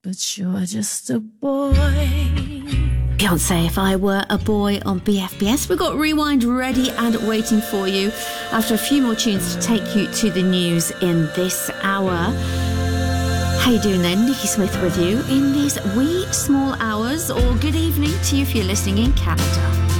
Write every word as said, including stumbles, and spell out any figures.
but you're just a boy. Beyonce, If I Were a Boy on B F B S. We've got Rewind ready and waiting for you after a few more tunes to take you to the news in this hour. How you doing then? Nikki Smith with you in these wee small hours, or good evening to you if you're listening in Canada.